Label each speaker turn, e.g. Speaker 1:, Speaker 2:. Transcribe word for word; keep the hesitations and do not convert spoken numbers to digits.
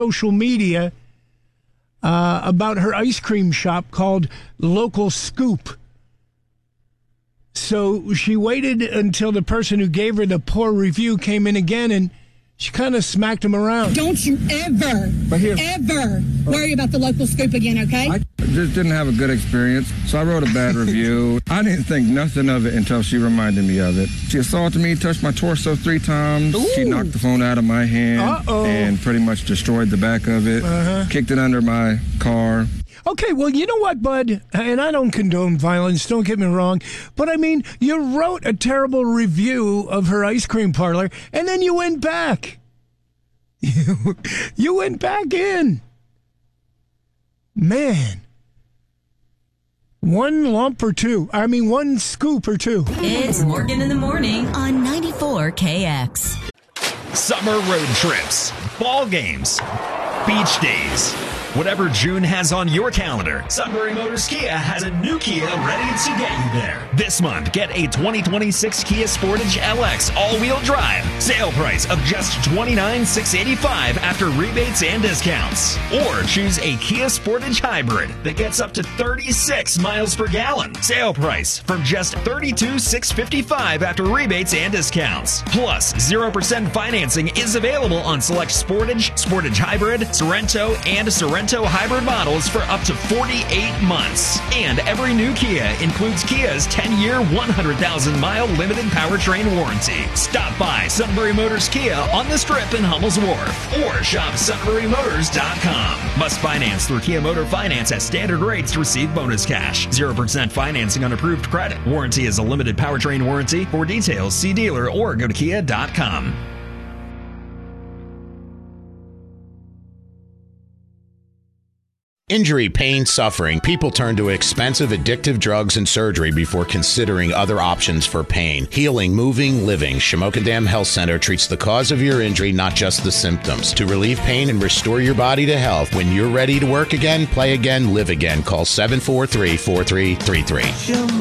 Speaker 1: social media uh, about her ice cream shop called Local Scoop. So she waited until the person who gave her the poor review came in again, and she kind of smacked him around.
Speaker 2: Don't you ever, here, ever worry about the Local Scoop again, okay?
Speaker 3: I just didn't have a good experience, so I wrote a bad review. I didn't think nothing of it until she reminded me of it. She assaulted me, touched my torso three times. Ooh. She knocked the phone out of my hand Uh-oh. and pretty much destroyed the back of it, uh-huh. kicked it under my car.
Speaker 1: Okay, well, you know what, bud? And I don't condone violence, don't get me wrong. But, I mean, you wrote a terrible review of her ice cream parlor, and then you went back. You, you went back in. Man. One lump or two. I mean, one scoop or two.
Speaker 4: It's Morgan in the Morning on ninety-four K X.
Speaker 5: Summer road trips, ball games, beach days. Whatever June has on your calendar, Sunbury Motors Kia has a new Kia ready to get you there. This month, get a twenty twenty-six Kia Sportage L X all-wheel drive. Sale price of just twenty-nine thousand six hundred eighty-five dollars after rebates and discounts. Or choose a Kia Sportage Hybrid that gets up to thirty-six miles per gallon. Sale price from just thirty-two thousand six hundred fifty-five dollars after rebates and discounts. Plus, zero percent financing is available on select Sportage, Sportage Hybrid, Sorrento, and Sorrento Hybrid models for up to forty-eight months. And every new Kia includes Kia's ten-year, one hundred thousand mile limited powertrain warranty. Stop by Sunbury Motors Kia on the Strip in Hummel's Wharf or shop sunbury motors dot com. Must finance through Kia Motor Finance at standard rates to receive bonus cash. zero percent financing on approved credit. Warranty is a limited powertrain warranty. For details, see dealer or go to kia dot com.
Speaker 6: Injury, pain, suffering. People turn to expensive, addictive drugs and surgery before considering other options for pain. Healing, moving, living. Shamokin Dam Health Center treats the cause of your injury, not just the symptoms. To relieve pain and restore your body to health. When you're ready to work again, play again, live again, call seven four three, four three three three.